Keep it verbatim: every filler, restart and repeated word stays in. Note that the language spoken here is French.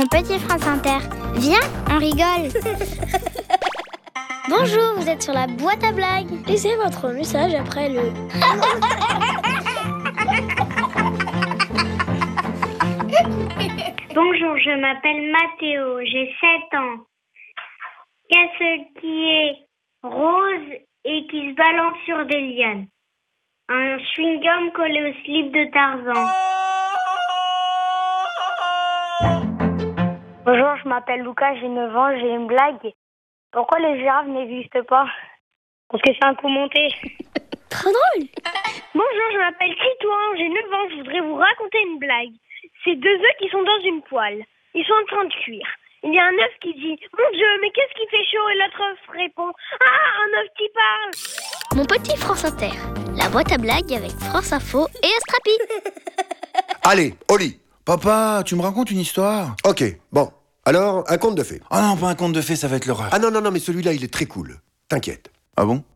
Mon petit France Inter. Viens, on rigole. Bonjour, vous êtes sur la boîte à blagues. Laissez votre message après le... Bonjour, je m'appelle Mathéo, j'ai sept ans. Qu'est-ce qui est rose et qui se balance sur des lianes? Un chewing-gum collé au slip de Tarzan. Bonjour, je m'appelle Lucas, j'ai neuf ans, j'ai une blague. Pourquoi les girafes n'existent pas? Parce que c'est un coup monté. Trop drôle. Bonjour, je m'appelle Titouan, j'ai neuf ans, je voudrais vous raconter une blague. C'est deux œufs qui sont dans une poêle. Ils sont en train de cuire. Il y a un œuf qui dit « Mon Dieu, mais qu'est-ce qui fait chaud ?» Et l'autre œuf répond « Ah, un œuf qui parle !» Mon petit France Inter. La boîte à blagues avec France Info et Astrapi. Allez, au lit. Papa, tu me racontes une histoire? Ok, bon. Alors, un conte de fées. Ah non, pas un conte de fées, ça va être l'horreur. Ah non, non, non, mais celui-là, il est très cool. T'inquiète. Ah bon?